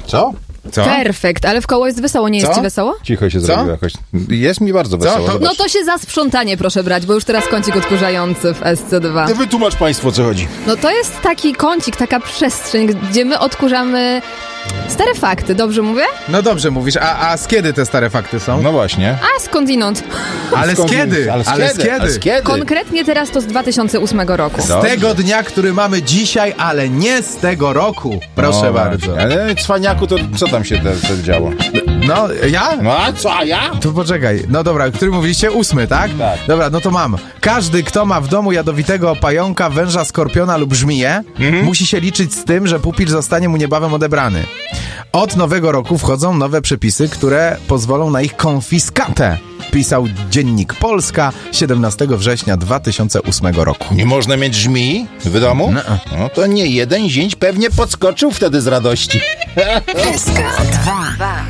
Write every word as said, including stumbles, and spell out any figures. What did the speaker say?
Co? Co? Perfekt, ale w koło jest wesoło, nie jest Co? ci wesoło? Cicho się Co? zrobiło jakoś. Jest mi bardzo wesoło. To- Zobacz. No to się za sprzątanie proszę brać, bo już teraz kącik odkurzający w S C dwa. Ty wytłumacz państwu, o co chodzi. No to jest taki kącik, taka przestrzeń, gdzie my odkurzamy stare fakty, dobrze mówię? No dobrze mówisz, a, a z kiedy te stare fakty są? No właśnie. A skądinąd? ale z Skąd- kiedy? Ale z Ale z kiedy? kiedy? Ale z kiedy? Konkretnie teraz to z dwa tysiące ósmego roku. Z Dobrze. tego dnia, który mamy dzisiaj, ale nie z tego roku. Proszę No bardzo. właśnie. Ale cwaniaku, to co tam się te, te działo? No, ja? No a co, a ja? To poczekaj. No dobra, który mówiliście? Ósmy, tak? Tak. Dobra, no to mam. Każdy, kto ma w domu jadowitego pająka, węża, skorpiona lub żmiję, Mhm. musi się liczyć z tym, że pupil zostanie mu niebawem odebrany. Od nowego roku wchodzą nowe przepisy, które pozwolą na ich konfiskatę. Pisał Dziennik Polska siedemnastego września dwa tysiące ósmego roku. Nie można mieć żmii w domu? No. No to nie jeden zięć pewnie podskoczył wtedy z radości. S K dwa.